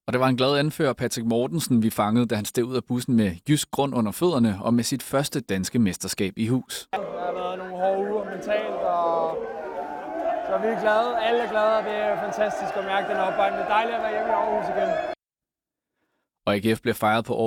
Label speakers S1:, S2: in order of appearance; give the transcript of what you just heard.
S1: Og det var en glad anfører, Patrick Mortensen, vi fangede, da han steg ud af bussen med jysk grund under fødderne og med sit første danske mesterskab i hus.
S2: Der har været nogle hårde uger mentalt, og så vi er glade. Alle er glade, og det er fantastisk at mærke den opbakning. Det er dejligt at være hjemme i Aarhus igen.
S1: Og AGF blev fejret på